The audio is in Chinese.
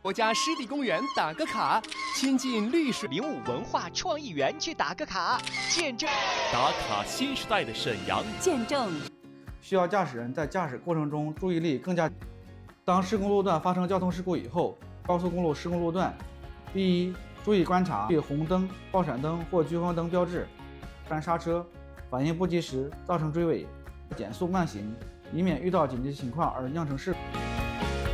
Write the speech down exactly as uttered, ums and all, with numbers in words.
国家湿地公园打个卡，亲近绿水。 零五文化创意园去打个卡，见证打卡新时代的沈阳， 见证需要驾驶人在驾驶过程中注意力更加。当施工路段发生交通事故以后，高速公路施工路段，第一，注意观察红灯、爆闪灯或聚光灯标志，按刹车，反应不及时造成追尾，减速慢行，以免遇到紧急情况而酿成事故。